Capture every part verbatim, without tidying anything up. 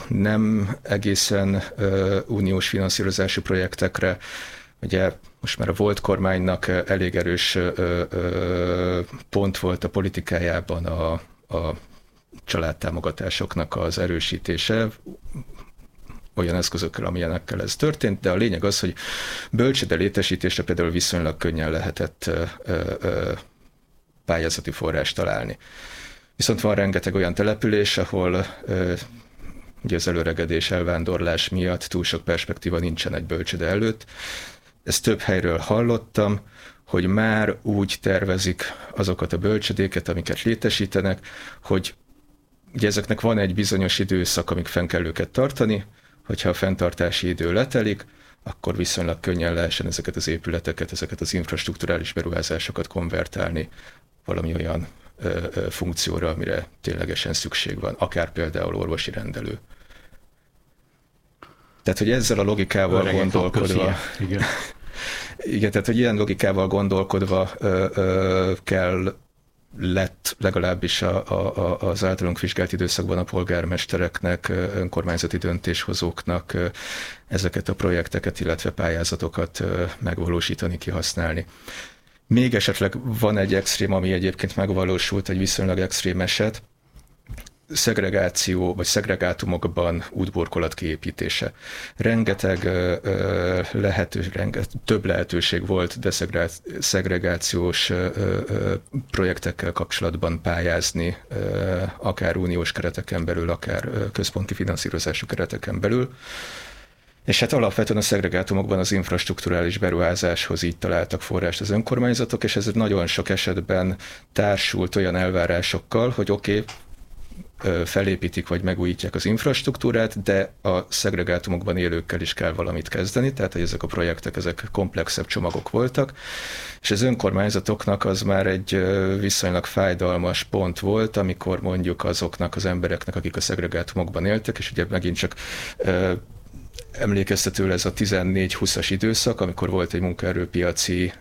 nem egészen uniós finanszírozású projektekre. Ugye most már a volt kormánynak elég erős pont volt a politikájában a, a családtámogatásoknak az erősítése, olyan eszközökkel, amilyenekkel ez történt, de a lényeg az, hogy bölcsőde létesítésre például viszonylag könnyen lehetett pályázati forrást találni. Viszont van rengeteg olyan település, ahol ugye az előregedés, elvándorlás miatt túl sok perspektíva nincsen egy bölcsőde előtt. Ezt több helyről hallottam, hogy már úgy tervezik azokat a bölcsödéket, amiket létesítenek, hogy ugye ezeknek van egy bizonyos időszak, amíg fenn kell őket tartani, hogyha a fenntartási idő letelik, akkor viszonylag könnyen lehessen ezeket az épületeket, ezeket az infrastrukturális beruházásokat konvertálni valami olyan ö, ö, funkcióra, amire ténylegesen szükség van, akár például orvosi rendelő. Tehát, hogy ezzel a logikával Öregek gondolkodva... Igen. Igen, tehát, hogy ilyen logikával gondolkodva ö, ö, kell lett legalábbis a, a, az általunk vizsgált időszakban a polgármestereknek, önkormányzati döntéshozóknak ezeket a projekteket, illetve pályázatokat megvalósítani, kihasználni. Még esetleg van egy extrém, ami egyébként megvalósult, egy viszonylag extrém eset, szegregáció, vagy szegregátumokban útburkolat kiépítése. Rengeteg ö, lehetőség, rengeteg, több lehetőség volt deszegregációs ö, ö, projektekkel kapcsolatban pályázni, ö, akár uniós kereteken belül, akár ö, központi finanszírozású kereteken belül. És hát alapvetően a szegregátumokban az infrastrukturális beruházáshoz így találtak forrást az önkormányzatok, és ez nagyon sok esetben társult olyan elvárásokkal, hogy oké, okay, felépítik vagy megújítják az infrastruktúrát, de a szegregátumokban élőkkel is kell valamit kezdeni, tehát hogy ezek a projektek, ezek komplexebb csomagok voltak, és az önkormányzatoknak az már egy viszonylag fájdalmas pont volt, amikor mondjuk azoknak az embereknek, akik a szegregátumokban éltek, és ugye megint csak emlékeztető ez a tizennégy-húszas időszak, amikor volt egy munkaerőpiaci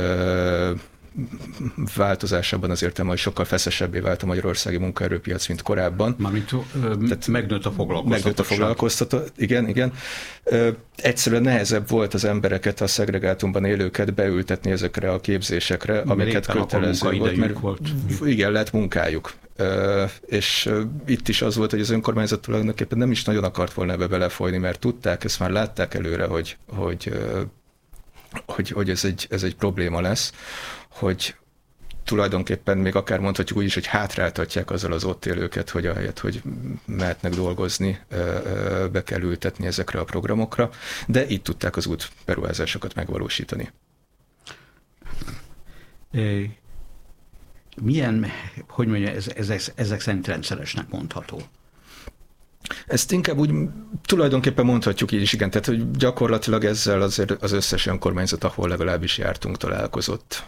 változás abban az értelemben, hogy sokkal feszesebbé vált a magyarországi munkaerőpiac, mint korábban. Mármint Tehát megnőtt a foglalkoztatás. Megnőtt a foglalkoztatás, igen, igen. Ö, egyszerűen nehezebb volt az embereket, a szegregátumban élőket beültetni ezekre a képzésekre, mert amiket kötelező volt, mert volt. Igen, lett munkájuk. Ö, és ö, itt is az volt, hogy az önkormányzat tulajdonképpen nem is nagyon akart volna ebbe belefolyni, mert tudták, ezt már látták előre, hogy, hogy, ö, hogy, hogy ez, egy, ez egy probléma lesz, hogy tulajdonképpen még akár mondhatjuk úgy is, hogy hátráltatják azzal az ott élőket, hogy ahelyett, hogy mehetnek dolgozni, be kell ültetni ezekre a programokra, de így tudták az útberuházásokat megvalósítani. Milyen, hogy mondja, ezek, ezek szerint rendszeresnek mondható? Ezt inkább úgy tulajdonképpen mondhatjuk így is, igen, tehát hogy gyakorlatilag ezzel azért az összes önkormányzat, ahol legalábbis jártunk, találkozott.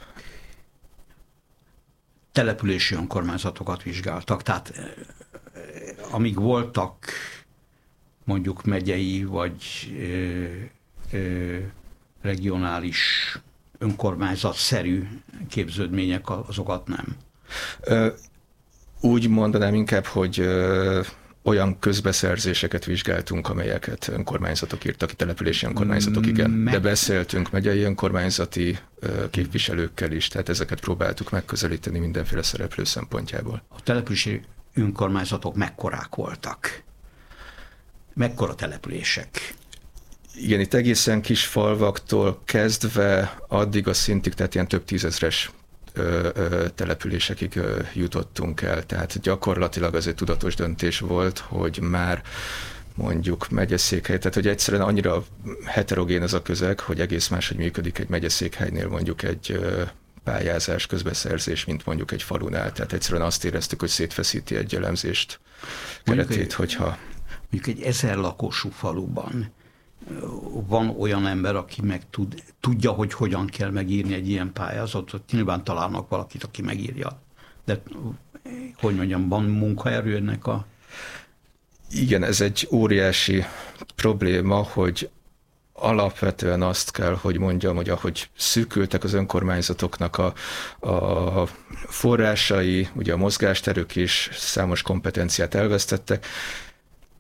Települési önkormányzatokat vizsgáltak, tehát amíg voltak mondjuk megyei vagy ö, ö, regionális önkormányzatszerű képződmények, azokat nem. Ö, úgy mondanám inkább, hogy ö, olyan közbeszerzéseket vizsgáltunk, amelyeket önkormányzatok írtak ki, települési önkormányzatok, igen, Meg... de beszéltünk megyei önkormányzati képviselőkkel is, tehát ezeket próbáltuk megközelíteni mindenféle szereplő szempontjából. A települési önkormányzatok mekkorák voltak? Mekkora települések? Igen, itt egészen kis falvaktól kezdve addig a szintig, tehát ilyen több tízezres Ö, ö, településekig ö, jutottunk el. Tehát gyakorlatilag az egy tudatos döntés volt, hogy már mondjuk megyeszékhely, tehát hogy egyszerűen annyira heterogén ez a közeg, hogy egész máshogy működik egy megyeszékhelynél mondjuk egy ö, pályázás, közbeszerzés, mint mondjuk egy falunál. Tehát egyszerűen azt éreztük, hogy szétfeszíti egy elemzést keretét, egy, hogyha... Mondjuk egy ezer lakosú faluban van olyan ember, aki meg tud, tudja, hogy hogyan kell megírni egy ilyen pályázatot. Nyilván találnak valakit, aki megírja. De hogy mondjam, van munkaerő ennek a... Igen, ez egy óriási probléma, hogy alapvetően azt kell, hogy mondjam, hogy ahogy szűkültek az önkormányzatoknak a, a forrásai, ugye a mozgásterük is számos kompetenciát elvesztettek,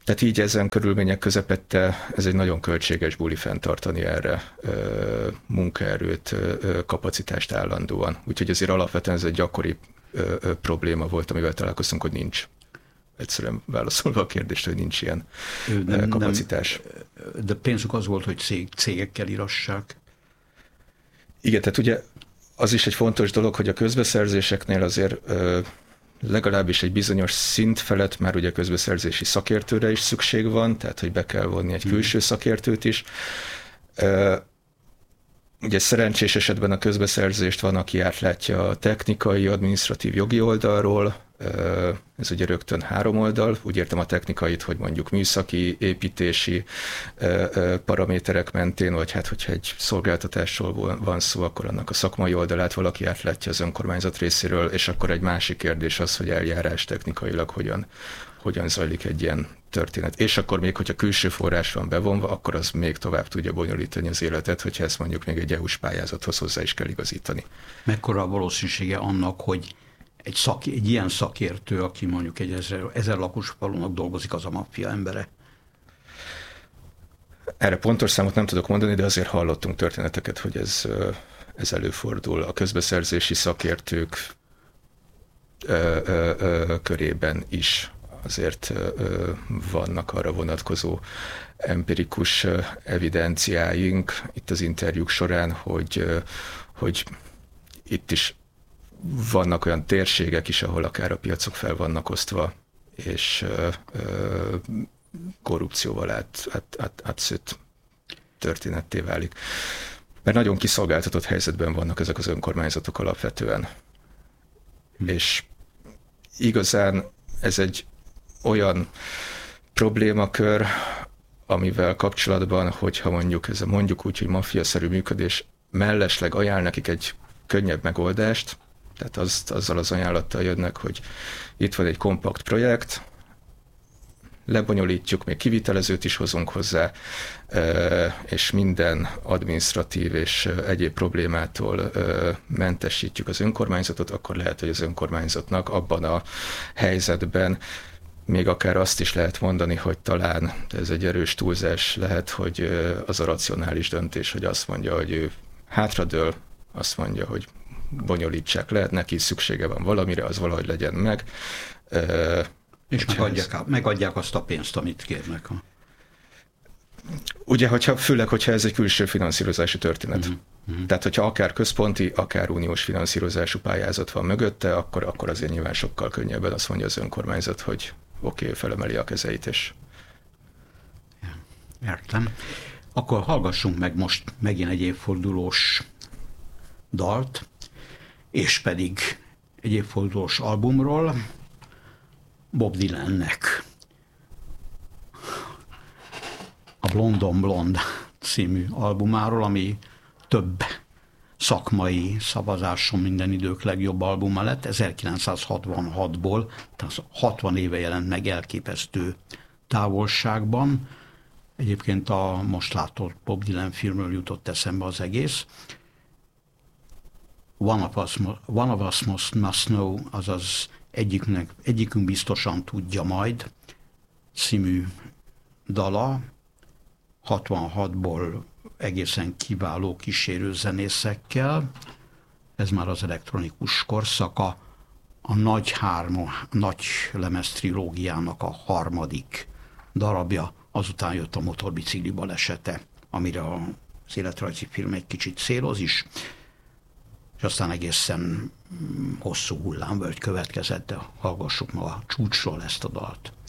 Tehát így ezen körülmények közepette ez egy nagyon költséges buli fenntartani erre munkaerőt, kapacitást állandóan. Úgyhogy azért alapvetően ez egy gyakori probléma volt, amivel találkoztunk, hogy nincs. Egyszerűen válaszolva a kérdést, hogy nincs ilyen nem, kapacitás. Nem, de pénzük az volt, hogy cég, cégekkel írassák. Igen, tehát ugye az is egy fontos dolog, hogy a közbeszerzéseknél azért legalábbis egy bizonyos szint felett már ugye közbeszerzési szakértőre is szükség van, tehát hogy be kell vonni egy külső szakértőt is. Ugye szerencsés esetben a közbeszerzést van, aki átlátja a technikai, adminisztratív, jogi oldalról, ez ugye rögtön három oldal, úgy értem a technikait, hogy mondjuk műszaki, építési paraméterek mentén, vagy hát hogyha egy szolgáltatásról van szó, akkor annak a szakmai oldalát valaki átlátja az önkormányzat részéről, és akkor egy másik kérdés az, hogy eljárás technikailag hogyan, hogyan zajlik egy ilyen történet. És akkor még, hogyha külső forrás van bevonva, akkor az még tovább tudja bonyolítani az életet, hogyha ezt mondjuk még egy é u-s pályázathoz hozzá is kell igazítani. Mekkora a valószínűsége annak, hogy egy, szak, egy ilyen szakértő, aki mondjuk egy ezer, ezer lakos falunak dolgozik, az a maffia embere? Erre pontos számot nem tudok mondani, de azért hallottunk történeteket, hogy ez, ez előfordul. A közbeszerzési szakértők ö, ö, ö, körében is azért ö, vannak arra vonatkozó empirikus evidenciáink itt az interjúk során, hogy, ö, hogy itt is vannak olyan térségek is, ahol akár a piacok fel vannak osztva, és ö, ö, korrupcióval át, át, át, átszőtt történetté válik. Mert nagyon kiszolgáltatott helyzetben vannak ezek az önkormányzatok alapvetően. Hmm. És igazán ez egy olyan problémakör, amivel kapcsolatban, hogyha mondjuk ez a mondjuk úgy, hogy maffiaszerű működés mellesleg ajánl nekik egy könnyebb megoldást, tehát azt, azzal az ajánlattal jönnek, hogy itt van egy kompakt projekt, lebonyolítjuk, még kivitelezőt is hozunk hozzá, és minden adminisztratív és egyéb problémától mentesítjük az önkormányzatot, akkor lehet, hogy az önkormányzatnak abban a helyzetben még akár azt is lehet mondani, hogy talán, de ez egy erős túlzás lehet, hogy az a racionális döntés, hogy azt mondja, hogy ő hátradől, azt mondja, hogy bonyolítsák le, neki szüksége van valamire, az valahogy legyen meg. És megadják, ez... megadják azt a pénzt, amit kérnek. Ugye, hogyha, főleg, hogyha ez egy külső finanszírozási történet. Uh-huh. Uh-huh. Tehát, hogyha akár központi, akár uniós finanszírozású pályázat van mögötte, akkor, akkor azért nyilván sokkal könnyebben azt mondja az önkormányzat, hogy oké, okay, felemeli a kezeit, és... Értem. Akkor hallgassunk meg most megint egy évfordulós dalt, és pedig egy évfordulós albumról, Bob Dylannek a Blonde on Blonde című albumáról, ami több szakmai szavazáson minden idők legjobb albuma lett, ezerkilencszázhatvanhatból, tehát hatvan éve jelent meg elképesztő távolságban. Egyébként a most látott Bob Dylan filmről jutott eszembe az egész. One of us, one of us must, must know, azaz egyikünknek, egyikünk biztosan tudja majd című dala, hatvanhatból egészen kiváló kísérőzenészekkel. Ez már az elektronikus korszaka, a nagy hárma, nagy lemez trilógiának a harmadik darabja, azután jött a motorbicikli balesete, amire az életrajzi film egy kicsit céloz is, és aztán egészen hosszú hullámvölgy következett, de hallgassuk ma a csúcsról ezt a dalt.